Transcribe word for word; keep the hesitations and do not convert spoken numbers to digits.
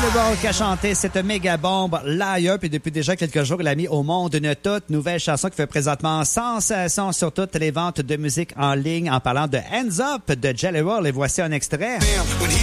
World qui a chanté cette méga bombe Liar, puis depuis déjà quelques jours, il a mis au monde une toute nouvelle chanson qui fait présentement sensation sur toutes les ventes de musique en ligne en parlant de Hands Up de Jelly Roll. Et voici un extrait.